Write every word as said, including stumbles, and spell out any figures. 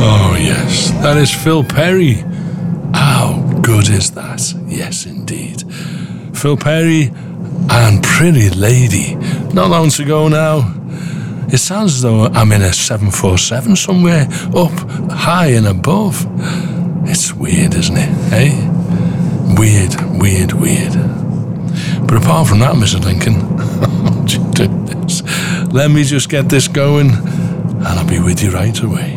Oh, yes, that is Phil Perry. How good is that? Yes, indeed. Phil Perry and Pretty Lady. Not long to go now. It sounds as though I'm in a seven forty-seven somewhere up high and above. It's weird, isn't it, eh? Weird, weird, weird. But apart from that, Mister Lincoln, let me just get this going and I'll be with you right away.